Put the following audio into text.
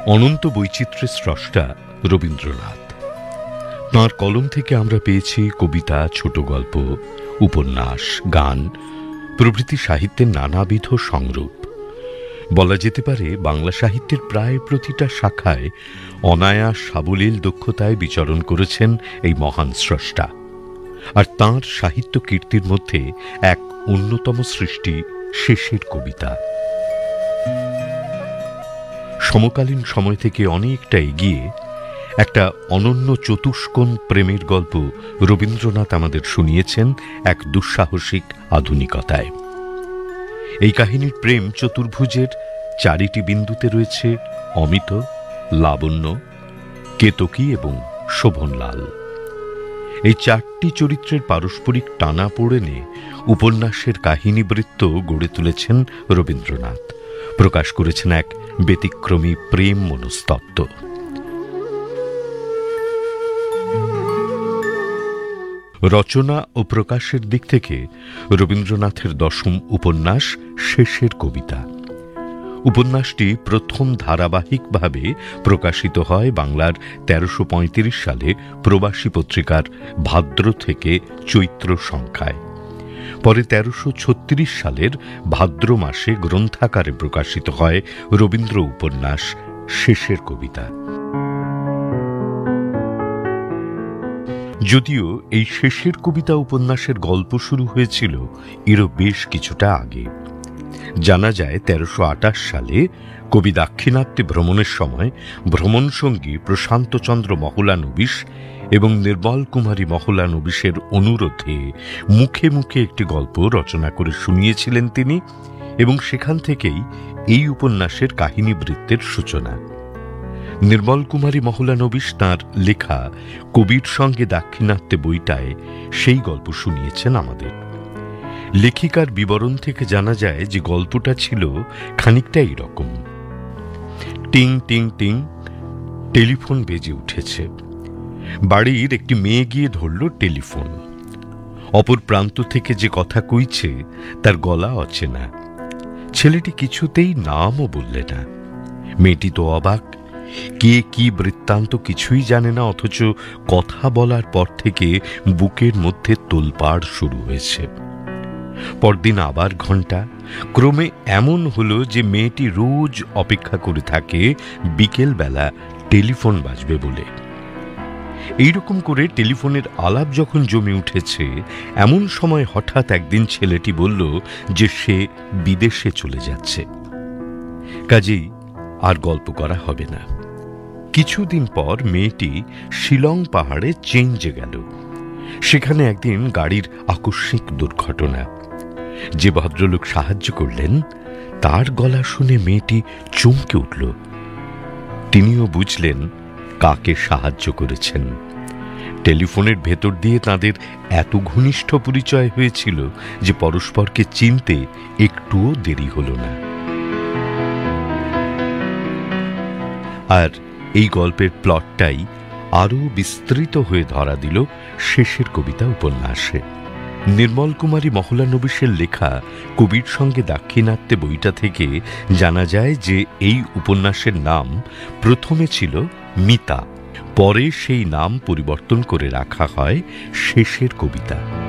অনন্ত বৈচিত্র্যের স্রষ্টা রবীন্দ্রনাথ। তাঁর কলম থেকে আমরা পেয়েছি কবিতা, ছোট গল্প, উপন্যাস, গান প্রভৃতি সাহিত্যের নানাবিধ সংরূপ। বলা যেতে পারে বাংলা সাহিত্যের প্রায় প্রতিটা শাখায় অনায়াস সাবলীল দক্ষতায় বিচরণ করেছেন এই মহান স্রষ্টা। আর তাঁর সাহিত্য কীর্তির মধ্যে এক অন্যতম সৃষ্টি শেষের কবিতা। সমকালীন সময় থেকে অনেকটা এগিয়ে একটা অনন্য চতুষ্কোণ প্রেমের গল্প রবীন্দ্রনাথ আমাদের শুনিয়েছেন এক দুঃসাহসিক আধুনিকতায়। এই কাহিনীর প্রেম চতুর্ভুজের চারিটি বিন্দুতে রয়েছে অমিত, লাবণ্য, কেতকী এবং শোভনলাল। এই চারটি চরিত্রের পারস্পরিক টানাপোড়েনে উপন্যাসের কাহিনীবৃত্ত গড়ে তুলেছেন রবীন্দ্রনাথ, প্রকাশ করেছেন এক ব্যতিক্রমী প্রেম মনস্তত্ত্ব। রচনা ও প্রকাশের দিক থেকে রবীন্দ্রনাথের দশম উপন্যাস শেষের কবিতা। উপন্যাসটি প্রথম ধারাবাহিকভাবে প্রকাশিত হয় বাংলার ১৩৩৫ সালে প্রবাসী পত্রিকার ভাদ্র থেকে চৈত্র সংখ্যায়। পরে ১৩৩৬ সালের ভাদ্র মাসে গ্রন্থাকারে প্রকাশিত হয় রবীন্দ্র উপন্যাস শেষের কবিতা। যদিও এই শেষের কবিতা উপন্যাসের গল্প শুরু হয়েছিল এরও বেশ কিছুটা আগে। জানা যায় ১৩২৮ সালে কবি দাক্ষিণাত্যে ভ্রমণের সময় ভ্রমণসঙ্গী প্রশান্তচন্দ্র মহলানবিশ এবং নির্মল কুমারী মহলানবিশের অনুরোধে মুখে মুখে একটি গল্প রচনা করে শুনিয়েছিলেন তিনি, এবং সেখান থেকেই এই উপন্যাসের কাহিনীবৃত্তের সূচনা। নির্মল কুমারী মহলানবিশ তাঁর লেখা কবির সঙ্গে দাক্ষিণাত্যে বইটায় সেই গল্প শুনিয়েছেন আমাদের। লেখিকার বিবরণ থেকে জানা যায় যে গল্পটা ছিল খানিকটা এইরকম। টিং টিং টিং টেলিফোন বেজে উঠেছে। বাড়ির একটি মেয়ে গিয়ে ধরল টেলিফোন। অপর প্রান্ত থেকে যে কথা কইছে তার গলা অচেনা। ছেলেটি কিছুতেই নামও বললে না। মেয়েটি তো অবাক, কে কি বৃত্তান্ত কিছুই জানে না, অথচ কথা বলার পর থেকে বুকের মধ্যে তোলপাড় শুরু হয়েছে। পরদিন আবার ঘণ্টা। ক্রমে এমন হলো যে মেয়েটি রোজ অপেক্ষা করে থাকে বিকেলবেলা টেলিফোন বাজবে বলে। এইরকম করে টেলিফোনের আলাপ যখন জমে উঠেছে, এমন সময় হঠাৎ একদিন ছেলেটি বলল যে সে বিদেশে চলে যাচ্ছে। কাজেই আর গল্প করা হবে না। কিছুদিন পর মেয়েটি শিলং পাহাড়ে চেঞ্জে গেল। সেখানে একদিন গাড়ির আকস্মিক দুর্ঘটনা। যে ভদ্রলোক সাহায্য করলেন তার গলা শুনে মেয়েটি চমকে উঠল। তিনিও বুঝলেন কাকে সাহায্য করেছেন। টেলিফোনের ভেতর দিয়ে তাদের এত ঘনিষ্ঠ পরিচয় হয়েছিল যে পরস্পরকে চিনতে একটুও দেরি হল না। আর এই গল্পের প্লটটাই আরও বিস্তৃত হয়ে ধরা দিল শেষের কবিতা উপন্যাসে। নির্মল কুমারী মহলানবিশের লেখা কবির সঙ্গে দাক্ষিণাত্যে বইটা থেকে জানা যায় যে এই উপন্যাসের নাম প্রথমে ছিল মিতা, পরে সেই নাম পরিবর্তন করে রাখা হয় শেষের কবিতা।